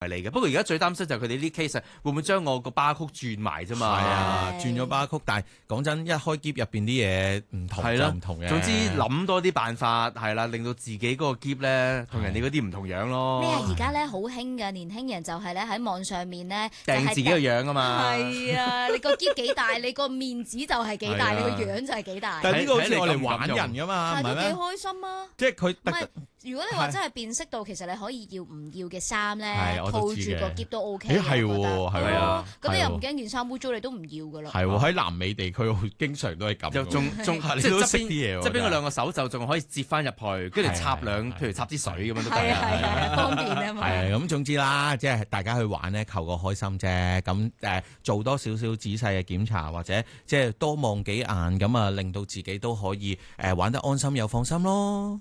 嚟嘅。不過而家最擔心就係佢哋呢 case 會唔會將我個巴曲轉埋啫嘛？ 係啊，轉咗巴曲，但係講真，一開篋入邊啲嘢唔同就唔同嘅。 總之諗多啲辦法係啦，令到自己嗰個篋咧同人哋嗰啲唔同樣咯。 咩啊？而家咧好興嘅年輕人就係咧喺網上面咧訂自己個樣啊嘛。 係啊，你個篋幾大，你個面子就係幾大，你個樣就係幾大。 但係呢個好似我嚟玩人噶嘛， 但係都幾唔係咩？ 開心啊！ 即係佢唔係，如果你話真係辨識到，其實你可以要唔要嘅衫咧， 係我套住都知嘅個篋都 OK 咦嘅。我覺得係喎，係啊， 咁你又唔係喎驚件衫污糟，你都唔要噶啦。 係喎，喺南美地區經常都係咁喎。 又仲你都識啲嘢喎， 側邊嗰兩個手就仲可以接翻入去，跟住插兩，譬如插支水咁樣都得。 係啊，方便啊嘛。 係咁，總之啦，即係大家去玩咧，求個開心啫。咁做多少少仔細嘅檢查，或者即係多望幾眼，咁啊，令到自己都可以玩得安心又放心咯。